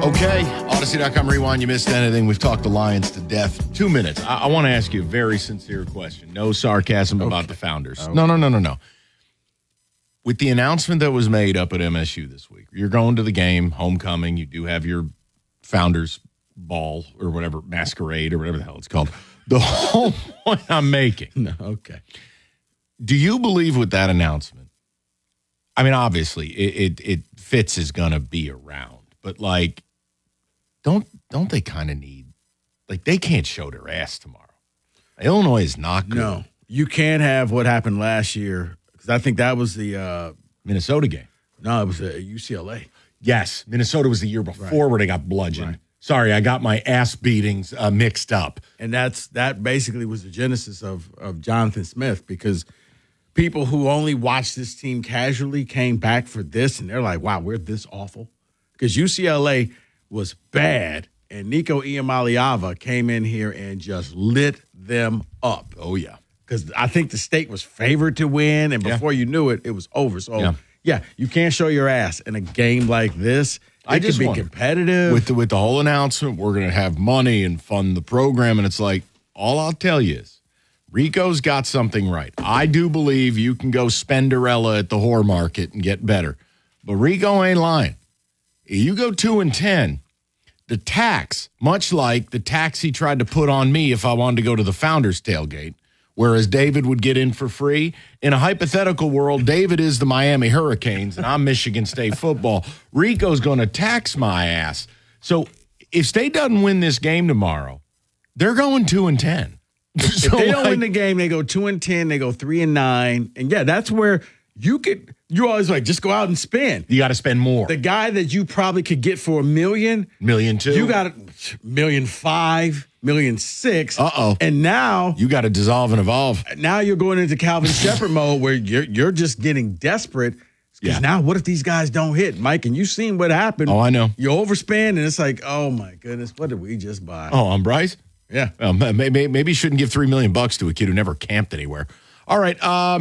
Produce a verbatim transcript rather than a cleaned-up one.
Okay, Odyssey dot com rewind. You missed anything? We've talked the Lions to death. Two minutes. I, I want to ask you a very sincere question. No sarcasm okay. about the Founders. Okay. No, no, no, no, no. With the announcement that was made up at M S U this week, you're going to the game, homecoming. You do have your Founders ball or whatever, masquerade or whatever the hell it's called. The whole point I'm making. No, okay. Do you believe with that announcement? I mean, obviously, it it, it Fitz is going to be around, but like, don't don't they kind of need, like, they can't show their ass tomorrow. Illinois is not good. No, you can't have what happened last year, because I think that was the uh, Minnesota game. No, it was the U C L A. Yes, Minnesota was the year before right. where they got bludgeoned. Right. Sorry, I got my ass beatings uh, mixed up. And that's that basically was the genesis of of Jonathan Smith, because people who only watched this team casually came back for this, and they're like, wow, we're this awful. Because U C L A was bad, and Nico Iamaleava came in here and just lit them up. Oh, yeah. Because I think the state was favored to win, and before yeah. you knew it, it was over. So, yeah. yeah, you can't show your ass in a game like this. It I just can be wonder, competitive. With the, with the whole announcement, we're going to have money and fund the program, and it's like, all I'll tell you is, Rico's got something right. I do believe you can go Spenderella at the whore market and get better. But Rico ain't lying. You go two and ten, the tax, much like the tax he tried to put on me if I wanted to go to the Founders tailgate, whereas David would get in for free. In a hypothetical world, David is the Miami Hurricanes, and I'm Michigan State football. Rico's going to tax my ass. So if State doesn't win this game tomorrow, they're going two and ten. If so they don't like, win the game, they go two and ten, they go three and nine. And yeah, that's where you could, you're always like, just go out and spend. You got to spend more. The guy that you probably could get for a million. Million two. You got a million five, million six. Uh-oh. And now. You got to dissolve and evolve. Now you're going into Calvin Shepard mode where you're you're just getting desperate. Because yeah. now what if these guys don't hit? Mike, and you've seen what happened. Oh, I know. You overspend, and it's like, oh, my goodness, what did we just buy? Oh, I'm Bryce? Yeah. Well, maybe, maybe you shouldn't give three million bucks to a kid who never camped anywhere. All right. Um,